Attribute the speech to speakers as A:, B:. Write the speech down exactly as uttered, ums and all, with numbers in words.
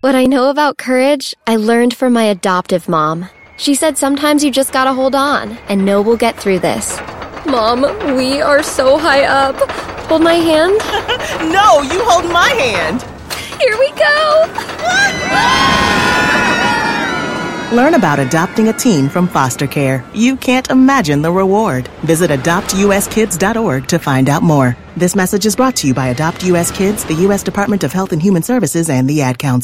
A: What I know about courage, I learned from my adoptive mom. She said sometimes you just gotta hold on and know we'll get through this. Mom, we are so high up. Hold my hand.
B: No, you hold my hand.
A: Here we go.
B: Learn about adopting a teen from foster care. You can't imagine the reward. Visit adopt u s kids dot org to find out more. This message is brought to you by Adopt U S Kids, the U S Department of Health and Human Services, and the Ad Council.